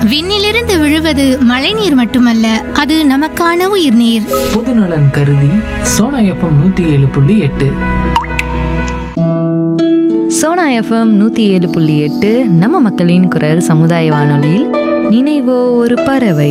விண்ணிலிருந்து விழுவது மழைநீர் மட்டுமல்ல, அது நமக்கான உயிர்நீர். பொதுநலன் கருதி சோனா எஃப்எம் 107.8. சோனா எஃப்எம் 107.8 நம்ம மக்களின் குரல் சமுதாய வானொலியில் நினைவோ ஒரு பறவை.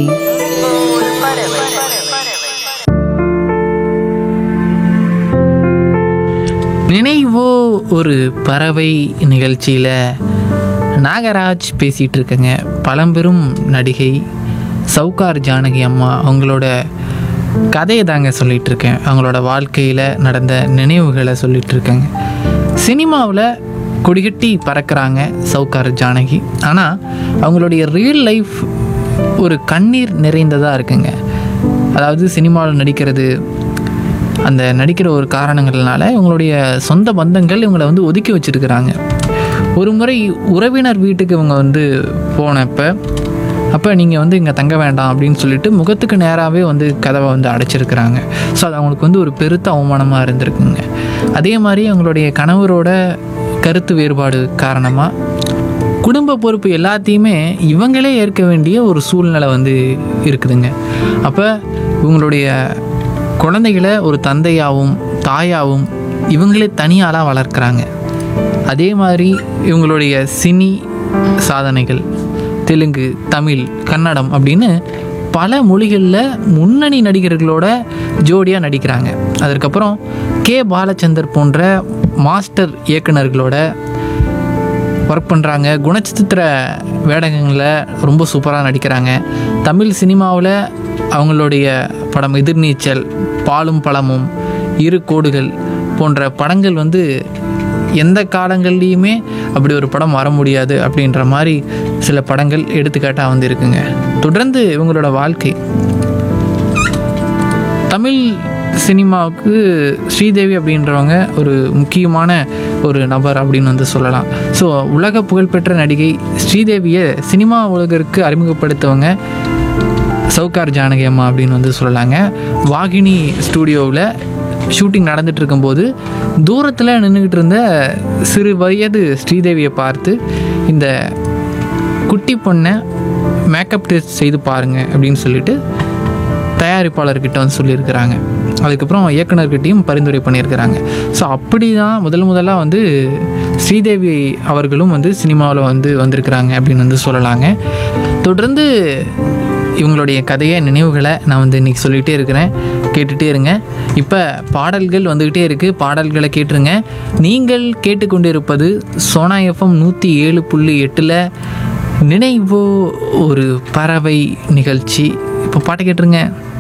நினைவோ ஒரு பறவை நிகழ்ச்சியில் நாகராஜ் பேசிகிட்டு இருக்கேங்க. பழம்பெரும் நடிகை சௌகார் ஜானகி அம்மா அவங்களோட கதையை தாங்க சொல்லிகிட்டு இருக்கேன். அவங்களோட வாழ்க்கையில் நடந்த நினைவுகளை சொல்லிகிட்டு இருக்கேங்க. சினிமாவில் கொடிகட்டி பறக்கிறாங்க சௌகார் ஜானகி. ஆனால் அவங்களுடைய ரியல் லைஃப் ஒரு கண்ணீர் நிறைந்ததாக இருக்குங்க. அதாவது சினிமாவில் நடிக்கிறது, அந்த நடிக்கிற ஒரு காரணங்கள்னால இவங்களுடைய சொந்த பந்தங்கள் இவங்களை வந்து ஒதுக்கி வச்சுருக்கிறாங்க. ஒரு முறை உறவினர் வீட்டுக்கு இவங்க வந்து அப்போ நீங்கள் வந்து இங்கே தங்க வேண்டாம் அப்படின்னு சொல்லிட்டு முகத்துக்கு நேராகவே வந்து கதவை வந்து அடைச்சிருக்கிறாங்க. ஸோ அது அவங்களுக்கு வந்து ஒரு பெருத்த அவமானமாக இருந்திருக்குங்க. அதே மாதிரி அவங்களுடைய கணவரோட கருத்து வேறுபாடு காரணமாக குடும்ப பொறுப்பு எல்லாத்தையுமே இவங்களே ஏற்க வேண்டிய ஒரு சூழ்நிலை வந்து இருக்குதுங்க. அப்போ இவங்களுடைய குழந்தைகளை ஒரு தந்தையாகவும் தாயாகவும் இவங்களே தனியாளாக வளர்க்குறாங்க. அதே மாதிரி இவங்களுடைய சினி சாதனைகள் தெலுங்கு, தமிழ், கன்னடம் அப்படின்னு பல மொழிகளில் முன்னணி நடிகர்களோட ஜோடியாக நடிக்கிறாங்க. அதற்கப்புறம் கே பாலச்சந்தர் போன்ற மாஸ்டர் இயக்குனர்களோட ஒர்க் பண்ணுறாங்க. குணச்சித்திர வேடங்களில் ரொம்ப சூப்பராக நடிக்கிறாங்க. தமிழ் சினிமாவில் அவங்களுடைய படம் எதிர்நீச்சல், பாலும் பழமும், இரு கோடுகள் போன்ற படங்கள் வந்து எந்த காலங்கள்லேயுமே அப்படி ஒரு படம் வர முடியாது அப்படின்ற மாதிரி சில படங்கள் எடுத்துக்காட்டாக வந்து இருக்குங்க. தொடர்ந்து இவங்களோட வாழ்க்கை தமிழ் சினிமாவுக்கு ஸ்ரீதேவி அப்படின்றவங்க ஒரு முக்கியமான ஒரு நபர் அப்படின்னு வந்து சொல்லலாம். ஸோ உலக புகழ்பெற்ற நடிகை ஸ்ரீதேவியை சினிமா உலகிற்கு அறிமுகப்படுத்தவங்க சௌகார் ஜானகி அம்மா அப்படின்னு வந்து சொல்லலாங்க. வாகினி ஸ்டூடியோவில் ஷூட்டிங் நடந்துட்டு இருக்கும்போது தூரத்தில் நின்றுக்கிட்டு இருந்த சிறு வயது ஸ்ரீதேவியை பார்த்து இந்த குட்டி பொண்ணை மேக்கப் டெஸ்ட் செய்து பாருங்கள் அப்படின்னு சொல்லிட்டு தயாரிப்பாளர்கிட்ட வந்து சொல்லியிருக்கிறாங்க. அதுக்கப்புறம் இயக்குனர்கிட்டையும் பரிந்துரை பண்ணியிருக்கிறாங்க. ஸோ அப்படி தான் முதலாக வந்து ஸ்ரீதேவி அவர்களும் வந்து சினிமாவில் வந்து வந்திருக்கிறாங்க அப்படின்னு வந்து சொல்லலாங்க. தொடர்ந்து இவங்களுடைய கதையை, நினைவுகளை நான் வந்து இன்றைக்கி சொல்லிகிட்டே இருக்கிறேன். கேட்டுகிட்டே இருங்க. இப்போ பாடல்கள் வந்துக்கிட்டே இருக்குது, பாடல்களை கேட்டுருங்க. நீங்கள் கேட்டுக்கொண்டு இருப்பது சோனா எஃப்எம் 107.8 நினைவோ ஒரு பறவை நிகழ்ச்சி. இப்போ பாட்டு கேட்டுருங்க.